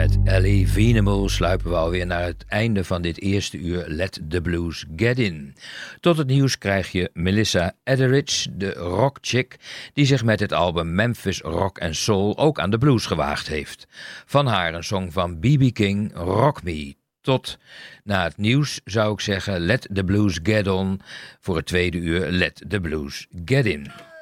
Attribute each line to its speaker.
Speaker 1: Met Ellie Venable sluipen we alweer naar het einde van dit eerste uur Let the Blues Get In. Tot het nieuws krijg je Melissa Etheridge, de rockchick, die zich met het album Memphis Rock and Soul ook aan de blues gewaagd heeft. Van haar een song van B.B. King, Rock Me. Tot na het nieuws zou ik zeggen Let the Blues Get On. Voor het tweede uur Let the Blues Get In.